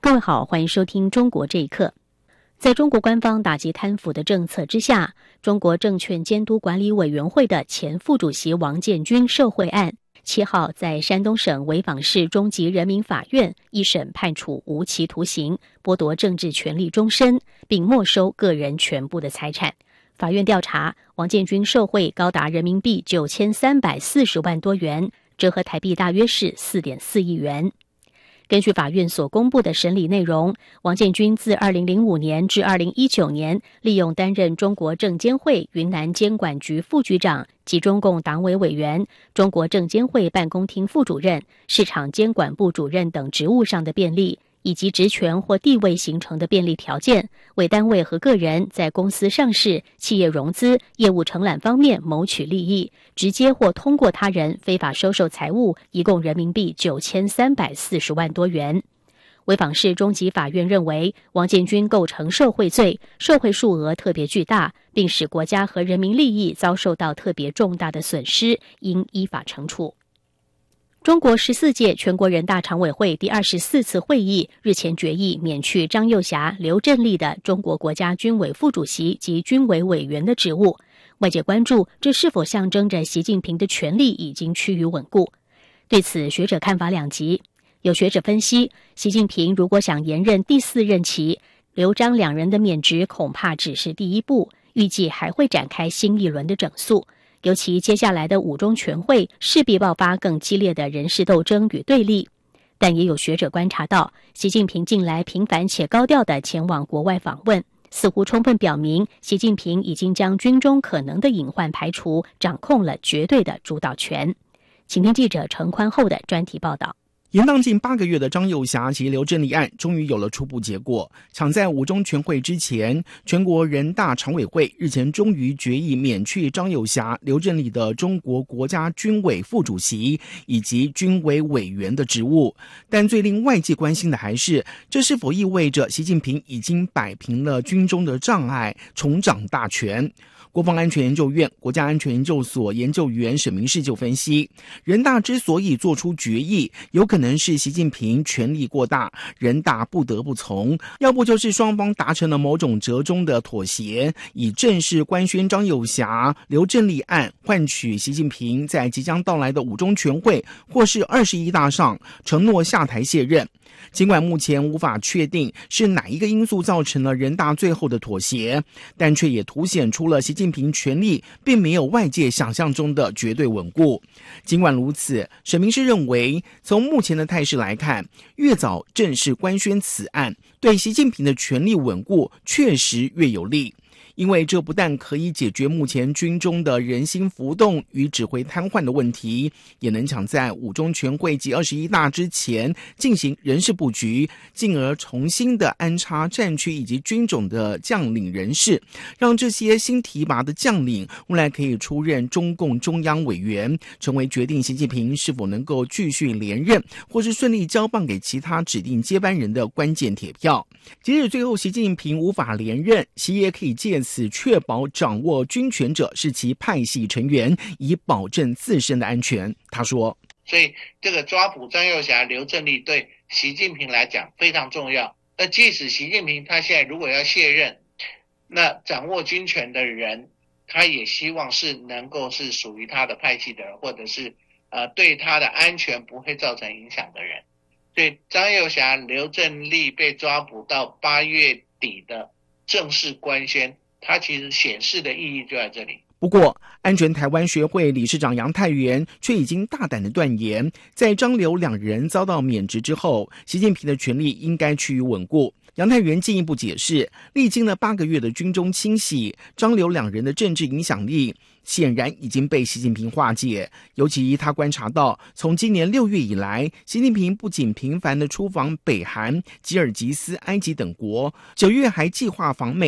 各位好，欢迎收听中国这一刻。在中国官方打击贪腐的政策之下，中国证券监督管理委员会的前副主席王建军受贿案7号在山东省潍坊市中级人民法院一审判处无期徒刑，剥夺政治权利终身，并没收个人全部的财产。法院调查，王建军受贿高达人民币9340万多元，折合台币大约是4.4亿元。根据法院所公布的审理内容，王建军自2005年至2019年，利用担任中国证监会云南监管局副局长及中共党委委员、中国证监会办公厅副主任、市场监管部主任等职务上的便利，以及职权或地位形成的便利条件，为单位和个人在公司上市、企业融资、业务承揽方面谋取利益，直接或通过他人非法收受财物，一共人民币9340万多元。潍坊市中级法院认为，王建军构成受贿罪，受贿数额特别巨大，并使国家和人民利益遭受到特别重大的损失，应依法惩处。中国14届全国人大常委会第24次会议日前决议免去张又侠、刘振立的中国国家军委副主席及军委委员的职务。外界关注这是否象征着习近平的权力已经趋于稳固。对此，学者看法两极。有学者分析，习近平如果想延任第4任期，刘张两人的免职恐怕只是第一步，预计还会展开新一轮的整肃。尤其接下来的5中全会势必爆发更激烈的人事斗争与对立。但也有学者观察到，习近平近来频繁且高调地前往国外访问，似乎充分表明习近平已经将军中可能的隐患排除，掌控了绝对的主导权。请听记者陈宽厚的专题报道。 延宕近8个月的张又侠及刘振立案终于有了初步结果。抢在5中全会之前，全国人大常委会日前终于决议免去张又侠、刘振立的中国国家军委副主席以及军委委员的职务。但最令外界关心的还是，这是否意味着习近平已经摆平了军中的障碍，重掌大权？国防安全研究院国家安全研究所研究员沈明世就分析，人大之所以做出决议，有可能是习近平权力过大，人大不得不从，要不就是双方达成了某种折中的妥协，以正式官宣张又侠、刘振立案，换取习近平在即将到来的5中全会或是21大上承诺下台卸任。尽管目前无法确定是哪一个因素造成了人大最后的妥协，但却也凸显出了习近平权力并没有外界想象中的绝对稳固。尽管如此，沈明世认为，从目前的态势来看，越早正式官宣此案，对习近平的权力稳固确实越有利。因为这不但可以解决目前军中的人心浮动与指挥瘫痪的问题，也能抢在5中全会及21大之前进行人事布局，进而重新的安插战区以及军种的将领人士，让这些新提拔的将领未来可以出任中共中央委员，成为决定习近平是否能够继续连任或是顺利交棒给其他指定接班人的关键铁票。即使最后习近平无法连任，习也可以借此确保掌握军权者是其派系成员，以保证自身的安全。他说， 所以这个抓捕张又侠、刘振立对习近平来讲非常重要。那即使习近平他现在如果要卸任，那掌握军权的人，他也希望是能够是属于他的派系的人，或者是对他的安全不会造成影响的人。所以张又侠、刘振立被抓捕到8月底的正式官宣，它其实显示的意义就在这里。 不过，安全台湾学会理事长杨泰元却已经大胆的断言，在张刘两人遭到免职之后，习近平的权力应该趋于稳固。杨泰元进一步解释，历经了8个月的军中清洗，张刘两人的政治影响力显然已经被习近平化解。尤其他观察到，从今年6月以来，习近平不仅频繁的出访北韩、吉尔吉斯、埃及等国，9月还计划访美。